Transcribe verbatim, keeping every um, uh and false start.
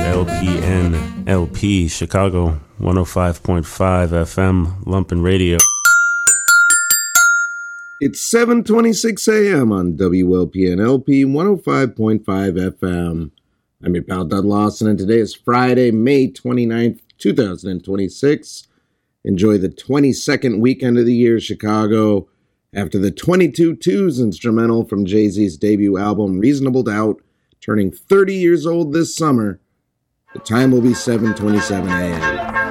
L P N L P, Chicago, one oh five point five F M, Lumpin' Radio. It's seven twenty-six a.m. on W L P N L P one oh five point five F M. I'm your pal, Doug Lawson, and today is Friday, May twenty-ninth, twenty twenty-six. Enjoy the twenty-second weekend of the year, Chicago. After the twenty-two twos instrumental from Jay-Z's debut album, Reasonable Doubt, turning thirty years old this summer, the time will be seven twenty-seven a.m.